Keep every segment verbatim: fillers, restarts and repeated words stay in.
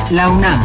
La UNAM.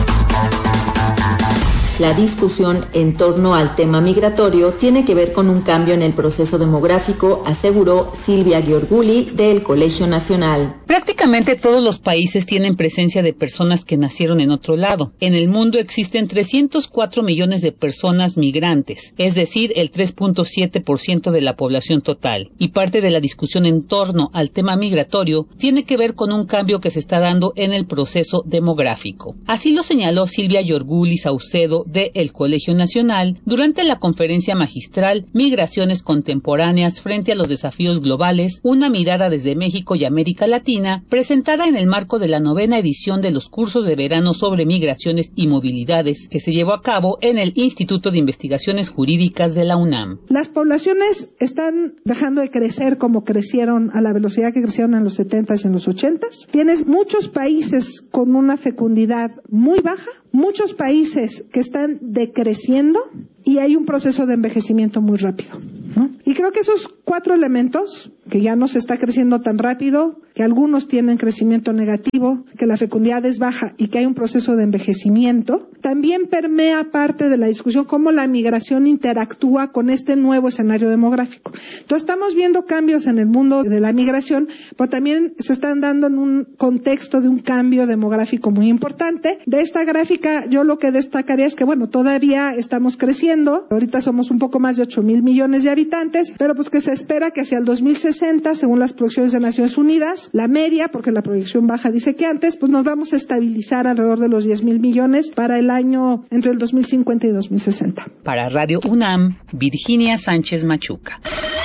La discusión en torno al tema migratorio tiene que ver con un cambio en el proceso demográfico, aseguró Silvia Giorguli del Colegio Nacional. Prácticamente todos los países tienen presencia de personas que nacieron en otro lado. En el mundo existen trescientos cuatro millones de personas migrantes, es decir, el tres punto siete por ciento de la población total. Y parte de la discusión en torno al tema migratorio tiene que ver con un cambio que se está dando en el proceso demográfico. Así lo señaló Silvia Giorguli Saucedo de el Colegio Nacional durante la conferencia magistral Migraciones Contemporáneas frente a los desafíos globales, una mirada desde México y América Latina, presentada en el marco de la novena edición de los cursos de verano sobre migraciones y movilidades que se llevó a cabo en el Instituto de Investigaciones Jurídicas de la UNAM. Las poblaciones están dejando de crecer como crecieron, a la velocidad que crecieron en los setentas y en los ochentas. Tienes muchos países con una fecundidad muy baja, muchos países que están decreciendo y hay un proceso de envejecimiento muy rápido, ¿no? Y creo que esos cuatro elementos, que ya no se está creciendo tan rápido, que algunos tienen crecimiento negativo, que la fecundidad es baja y que hay un proceso de envejecimiento, también permea parte de la discusión cómo la migración interactúa con este nuevo escenario demográfico. Entonces estamos viendo cambios en el mundo de la migración, pero también se están dando en un contexto de un cambio demográfico muy importante. De esta gráfica yo lo que destacaría es que, bueno, todavía estamos creciendo. Ahorita somos un poco más de ocho mil millones de habitantes, pero pues que se espera que hacia el dos mil sesenta, según las proyecciones de Naciones Unidas, la media, porque la proyección baja dice que antes, pues nos vamos a estabilizar alrededor de los diez mil millones para el año entre el dos mil cincuenta y dos mil sesenta. Para Radio UNAM, Virginia Sánchez Machuca.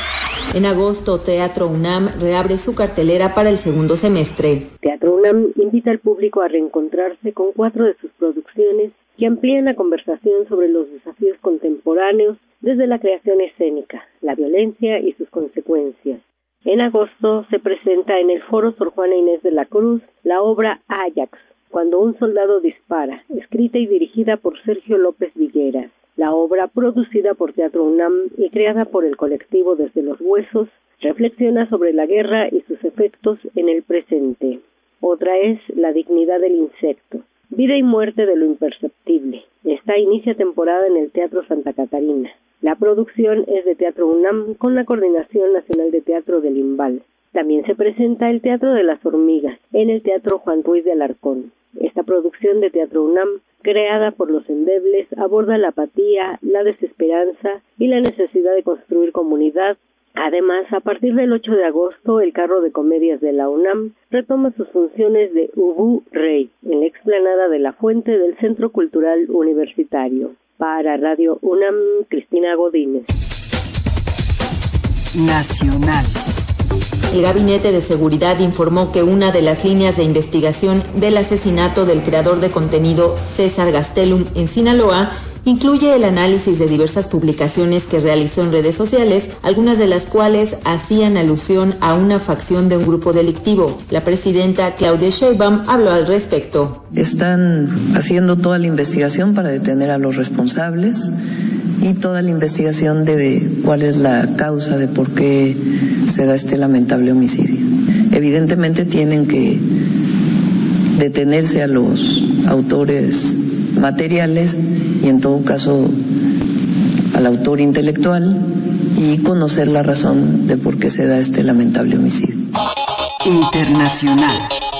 En agosto, Teatro UNAM reabre su cartelera para el segundo semestre. Teatro UNAM invita al público a reencontrarse con cuatro de sus producciones que amplían la conversación sobre los desafíos contemporáneos desde la creación escénica, la violencia y sus consecuencias. En agosto se presenta en el Foro Sor Juana Inés de la Cruz la obra Ajax, cuando un soldado dispara, escrita y dirigida por Sergio López Villeras. La obra, producida por Teatro UNAM y creada por el colectivo Desde los Huesos, reflexiona sobre la guerra y sus efectos en el presente. Otra es La dignidad del insecto, vida y muerte de lo imperceptible. Esta inicia temporada en el Teatro Santa Catarina. La producción es de Teatro UNAM con la Coordinación Nacional de Teatro del IMBAL. También se presenta el Teatro de las Hormigas en el Teatro Juan Ruiz de Alarcón. Esta producción de Teatro UNAM, creada por los endebles, aborda la apatía, la desesperanza y la necesidad de construir comunidad. Además, a partir del ocho de agosto, el Carro de Comedias de la UNAM retoma sus funciones de Ubú Rey en la explanada de la Fuente del Centro Cultural Universitario. Para Radio UNAM, Cristina Godínez. Nacional. El Gabinete de Seguridad informó que una de las líneas de investigación del asesinato del creador de contenido César Gastelum en Sinaloa incluye el análisis de diversas publicaciones que realizó en redes sociales, algunas de las cuales hacían alusión a una facción de un grupo delictivo. La presidenta Claudia Sheinbaum habló al respecto. Están haciendo toda la investigación para detener a los responsables y toda la investigación de cuál es la causa de por qué se da este lamentable homicidio. Evidentemente tienen que detenerse a los autores materiales y en todo caso al autor intelectual y conocer la razón de por qué se da este lamentable homicidio. Internacional.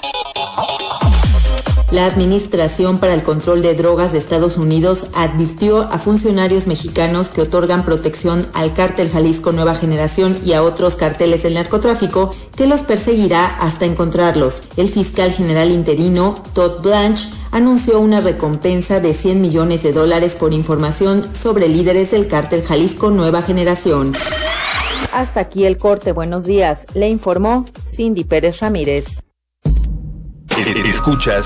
La Administración para el Control de Drogas de Estados Unidos advirtió a funcionarios mexicanos que otorgan protección al Cártel Jalisco Nueva Generación y a otros carteles del narcotráfico que los perseguirá hasta encontrarlos. El fiscal general interino, Todd Blanche, anunció una recompensa de cien millones de dólares por información sobre líderes del Cártel Jalisco Nueva Generación. Hasta aquí el corte. Buenos días. Le informó Cindy Pérez Ramírez. Escuchas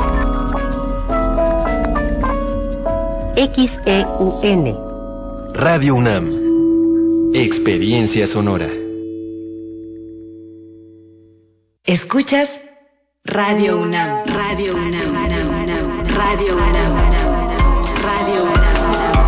X E U N Radio UNAM. Experiencia sonora. Escuchas Radio UNAM. Radio UNAM. Radio UNAM. Radio UNAM. Radio UNAM.